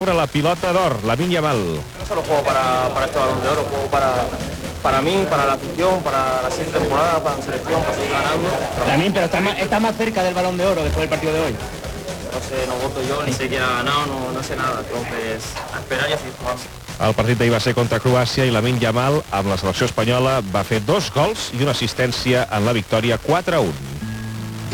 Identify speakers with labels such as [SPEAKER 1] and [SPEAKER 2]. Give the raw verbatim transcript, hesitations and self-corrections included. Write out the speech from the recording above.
[SPEAKER 1] sobre la pilota d'or, Lamine Yamal.
[SPEAKER 2] No solo juego para, para este Balón de Oro, juego para, para mí, para la afición, para la siguiente temporada, para la selección, para seguir ganando.
[SPEAKER 3] Lamine, pero está más, está más cerca del Balón de Oro después del partido de hoy.
[SPEAKER 2] No sé, no voto yo, ni sé quién ha ganado, no, no sé nada. Entonces, a esperar y a seguir jugando.
[SPEAKER 1] El partit d'ahir va ser contra Croàcia i Lamine Yamal, amb la selecció espanyola, va fer dos gols i una assistència en la victòria quatre a un.